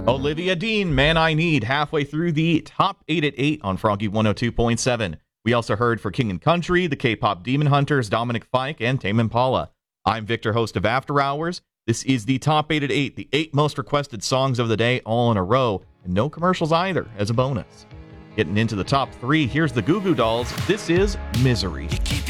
Olivia Dean, Man I Need, halfway through the top 8 at 8 on Froggy 102.7. We also heard for King and Country, the K-pop Demon Hunters, Dominic Fike, and Tame Impala. I'm Victor, host of After Hours. This is the top 8 at 8, the 8 most requested songs of the day all in a row, and no commercials either as a bonus. Getting into the top 3, here's the Goo Goo Dolls. This is Misery. You keep